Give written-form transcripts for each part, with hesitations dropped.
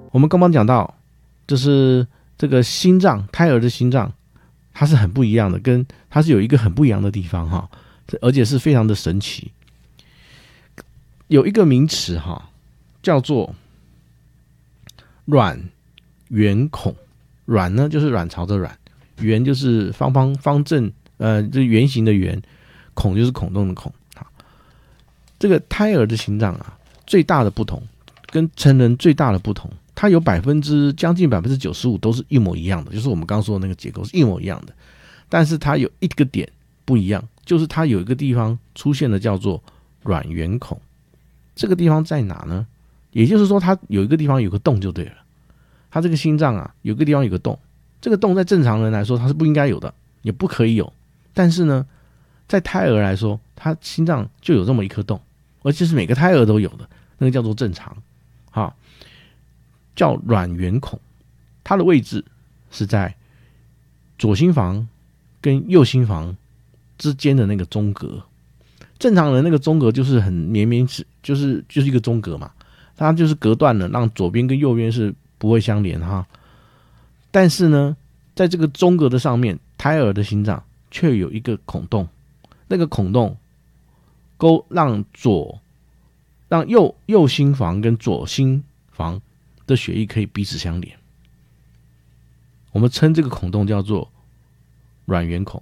我们刚刚讲到，就是这个心脏，胎儿的心脏，它是很不一样的，跟它是有一个很不一样的地方哈，而且是非常的神奇。有一个名词哈，叫做卵圆孔。卵呢就是卵巢的卵，圆就是方正，就是圆形的圆，孔就是孔洞的孔。这个胎儿的心脏啊，最大的不同跟成人最大的不同，它有将近95%都是一模一样的，就是我们刚刚说的那个结构是一模一样的，但是它有一个点不一样，就是它有一个地方出现的叫做卵圆孔。这个地方在哪呢？也就是说它有一个地方有个洞就对了。它这个心脏啊，有个地方有个洞，这个洞在正常人来说它是不应该有的，也不可以有，但是呢在胎儿来说，它心脏就有这么一颗洞，而且是每个胎儿都有的，那个叫做正常，叫卵圆孔。它的位置是在左心房跟右心房之间的那个中隔。正常人那个中隔就是很绵，就是一个中隔嘛，它就是隔断了，让左边跟右边是不会相连哈。但是呢，在这个中隔的上面，胎儿的心脏却有一个孔洞，那个孔洞让右心房跟左心房的血液可以彼此相连。我们称这个孔洞叫做卵圆孔。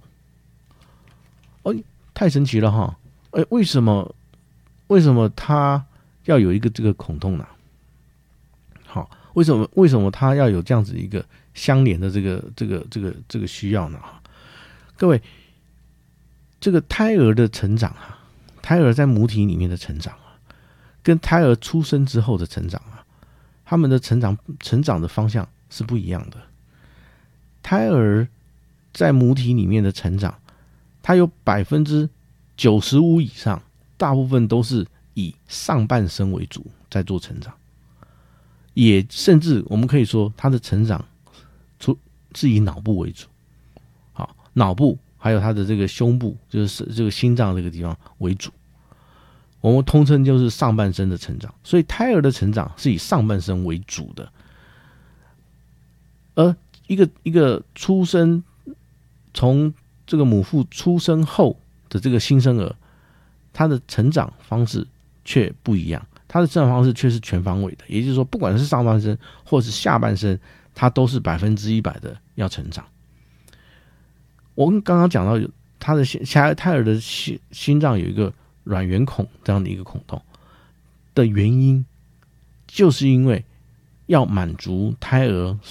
太神奇了哈！为什么它要有一个这个孔洞呢？好，为什么它要有这样子一个相连的这个需要呢？各位，这个胎儿的成长啊，胎儿在母体里面的成长啊，跟胎儿出生之后的成长啊，他们的成长的方向是不一样的。胎儿在母体里面的成长，它有95%以上，大部分都是以上半身为主在做成长，也甚至我们可以说，它的成长是以脑部为主，好，脑部还有它的这个胸部，就是这个心脏这个地方为主，我们通称就是上半身的成长。所以胎儿的成长是以上半身为主的，而一个出生从这个母腹出生后的这个新生儿，他的成长方式却不一样，他的成长方式却是全方位的，也就是说，不管是上半身或是下半身，他都是100%的要成长。我们刚刚讲到，他的胎儿的心脏有一个卵圆孔这样的一个孔洞的原因，就是因为要满足胎儿